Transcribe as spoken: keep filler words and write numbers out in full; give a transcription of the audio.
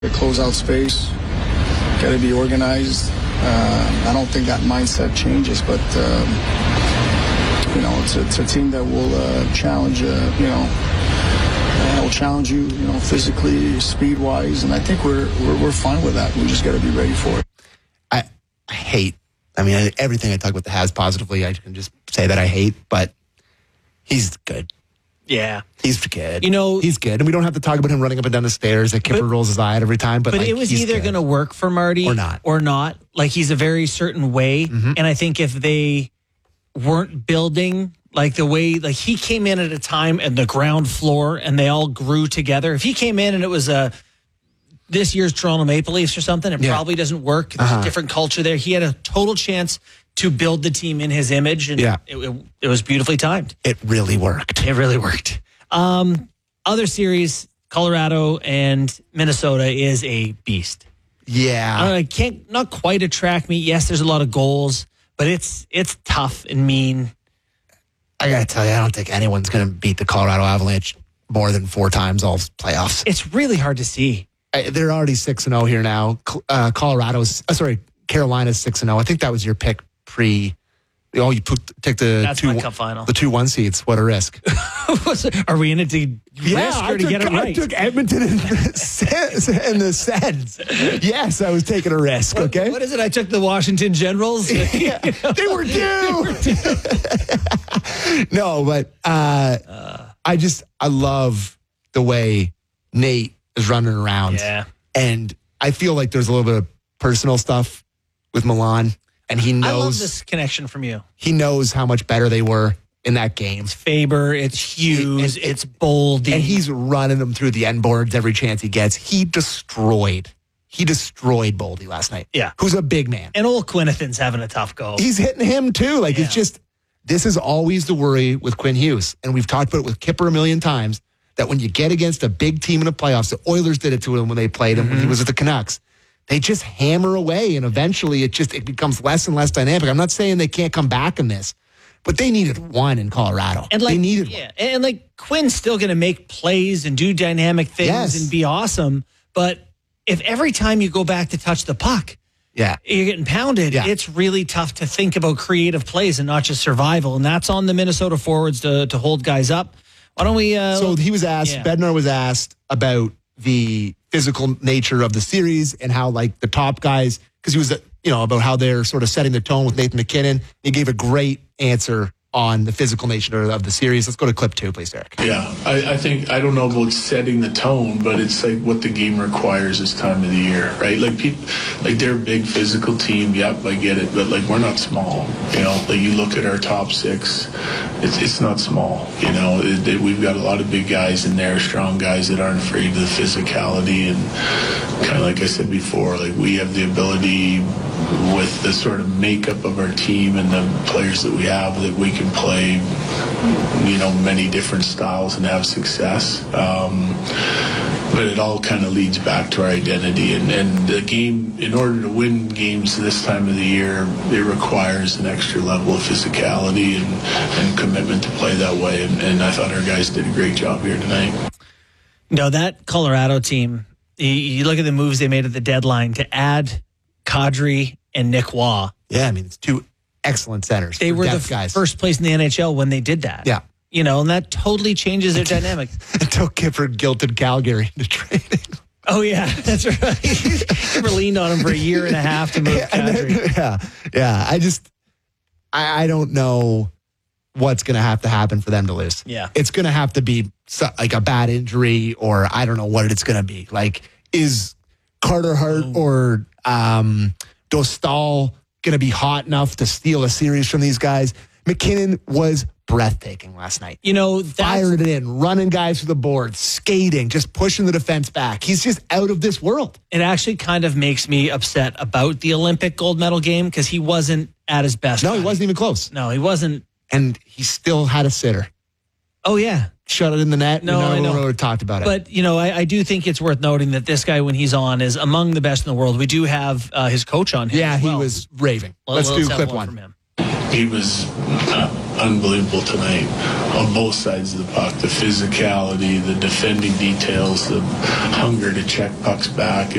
close out space, got to be organized. Uh, I don't think that mindset changes, but um, you know, it's a, it's a team that will uh, challenge. Uh, you know, uh, will challenge you. You know, physically, speed wise, and I think we're we're, we're fine with that. We just got to be ready for it. I, I hate. I mean, everything I talk about the Habs positively, I can just say that I hate. But he's good. Yeah. He's good. You know, he's good. And we don't have to talk about him running up and down the stairs that Kipper but, rolls his eye at every time. But, but like, it was either going to work for Marty or not. Or not. Like, he's a very certain way. Mm-hmm. And I think if they weren't building like the way, like he came in at a time at the ground floor and they all grew together. If he came in and it was a this year's Toronto Maple Leafs or something, it yeah. probably doesn't work. There's uh-huh. a different culture there. He had a total chance to build the team in his image. And yeah. it, it, it was beautifully timed. It really worked. It really worked. Um, other series, Colorado and Minnesota is a beast. Yeah. I, don't know, I can't, not quite attract me. Yes, there's a lot of goals, but it's it's tough and mean. I got to tell you, I don't think anyone's going to beat the Colorado Avalanche more than four times all playoffs. It's really hard to see. I, they're already six and oh here now. Uh, Colorado's, uh, sorry, Carolina's six and oh. I think that was your pick pre- Oh, you put, take the That's two my cup final. The two one seeds. What a risk! Are we in it to yeah, risk or I to took, get it right? I took Edmonton and the, and the Sens. Yes, I was taking a risk. What, okay, what is it? I took the Washington Generals. Yeah, they were due. No, but uh, uh, I just I love the way Nate is running around. Yeah, and I feel like there's a little bit of personal stuff with Milan. And he knows. I love this connection from you. He knows how much better they were in that game. It's Faber, it's Hughes, it, it, it's Boldy. And he's running them through the end boards every chance he gets. He destroyed. He destroyed Boldy last night. Yeah. Who's a big man. And old Quinnifan's having a tough go. He's hitting him too. Like yeah. It's just, this is always the worry with Quinn Hughes. And we've talked about it with Kipper a million times, that when you get against a big team in the playoffs, the Oilers did it to him when they played him, mm-hmm. when he was at the Canucks. They just hammer away, and eventually it just it becomes less and less dynamic. I'm not saying they can't come back in this, but they needed one in Colorado. And like, they needed yeah, one. And like Quinn's still going to make plays and do dynamic things yes. and be awesome. But if every time you go back to touch the puck, yeah, you're getting pounded, yeah. it's really tough to think about creative plays and not just survival. And that's on the Minnesota forwards to to hold guys up. Why don't we? Uh, so he was asked. Yeah. Bednar was asked about the physical nature of the series and how like the top guys, because he was, you know, about how they're sort of setting the tone with Nathan McKinnon. He gave a great answer on the physical nature of the series. Let's go to clip two, please, Derek. Yeah, I, I think, I don't know about setting the tone, but it's like what the game requires this time of the year, right? Like people, like they're a big physical team. Yep, I get it, but like we're not small, you know. Like you look at our top six, it's it's not small, you know. It, it, we've got a lot of big guys in there, strong guys that aren't afraid of the physicality, and kind of like I said before, like we have the ability with the sort of makeup of our team and the players that we have that we can play, you know, many different styles and have success. Um, but it all kind of leads back to our identity. And, and the game, in order to win games this time of the year, it requires an extra level of physicality and, and commitment to play that way. And, and I thought our guys did a great job here tonight. No, that Colorado team, you, you look at the moves they made at the deadline to add Kadri and Nick Waugh. Yeah, I mean, it's two excellent centers. They were the f- guys. first place in the N H L when they did that. Yeah. You know, and that totally changes their dynamic. Until Kipper guilted Calgary into trading. Oh, yeah, that's right. Kipper leaned on him for a year and a half to move yeah, Calgary. Then, yeah, yeah. I just, I, I don't know what's going to have to happen for them to lose. Yeah. It's going to have to be so, like a bad injury, or I don't know what it's going to be. Like, is Carter Hart oh. or um, Dostal going to be hot enough to steal a series from these guys? McKinnon was breathtaking last night. You know, that's, fired it in, running guys to the board, skating, just pushing the defense back. He's just out of this world. It actually kind of makes me upset about the Olympic gold medal game because he wasn't at his best. No, he wasn't even close. No, he wasn't. And he still had a sitter. Oh, yeah. Shut it in the net. No, I know. We talked about it. But, you know, I, I do think it's worth noting that this guy, when he's on, is among the best in the world. We do have uh, his coach on here. Yeah, as well. he was raving. Well, let's well, do let's clip one one. from him. He was uh, unbelievable tonight on both sides of the puck. The physicality, the defending details, the hunger to check pucks back.